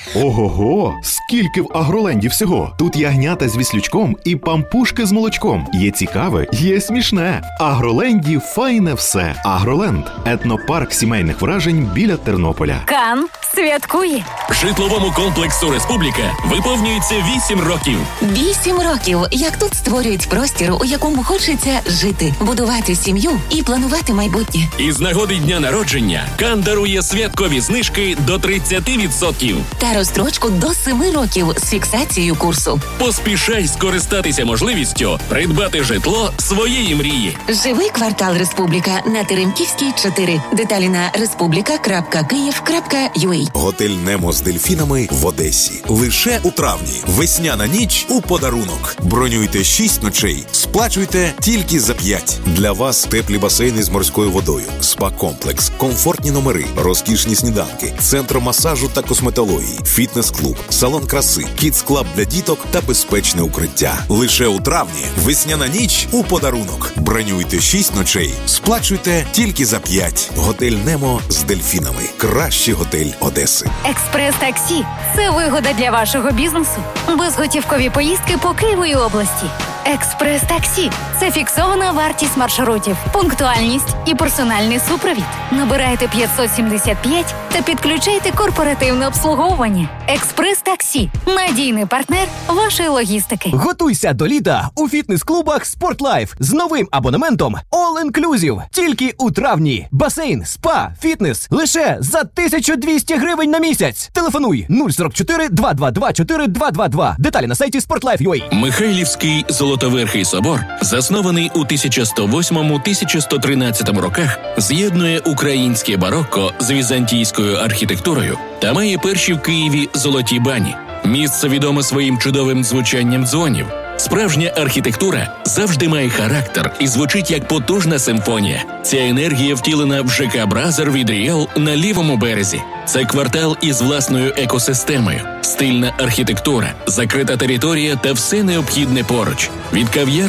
Ого-го! Скільки в Агроленді всього! Тут ягнята з віслючком і пампушки з молочком. Є цікаве, є смішне. В Агроленді файне все. Агроленд – етнопарк сімейних вражень біля Тернополя. Кан святкує. Житловому комплексу «Республіка» виповнюється 8 років. 8 років, як тут створюють простір, у якому хочеться жити, будувати сім'ю і планувати майбутнє. Із нагоди дня народження Кан дарує святкові знижки до 30%. Та розстрочку до 7 років з фіксацією курсу. Поспішай скористатися можливістю придбати житло своєї мрії. Живий квартал «Республіка» на Теремківській, 4. Деталі на respublica.kyiv.ua. Готель «Немо» з дельфінами в Одесі. Лише у травні. Весняна ніч у подарунок. Бронюйте 6 ночей. Сплачуйте тільки за 5. Для вас теплі басейни з морською водою, спа-комплекс, комфортні номери, розкішні сніданки, центр масажу та косметології, фітнес-клуб, салон краси, кідс-клаб для діток та безпечне укриття. Лише у травні. Весняна ніч у подарунок. Бронюйте 6 ночей. Сплачуйте тільки за 5. Готель «Немо» з дельфінами. Кращий готель Одеси. Експрес-таксі – це вигода для вашого бізнесу. Безготівкові поїздки по Києву і області. Експрес-таксі – це фіксована вартість маршрутів, пунктуальність і персональний супровід. Набирайте 575 та підключайте корпоративне обслуговування. Експрес-таксі – надійний партнер вашої логістики. Готуйся до літа у фітнес-клубах «Спортлайф» з новим абонементом All Inclusive. Тільки у травні. Басейн, спа, фітнес – лише за 1200 гривень на місяць. Телефонуй 044 222 4222. Деталі на сайті sportlife.ua. Михайлівський Золотоверхий собор, заснований у 1108-1113 роках, з'єднує українське барокко з візантійською архітектурою та має перші в Києві золоті бані. Місце відоме своїм чудовим звучанням дзвонів. Справжня архітектура завжди має характер і звучить як потужна симфонія. Ця енергія втілена в ЖК «Бразер» від Ріел на лівому березі. Це квартал із власною екосистемою, стильна архітектура, закрита територія та все необхідне поруч. Від кав'ярні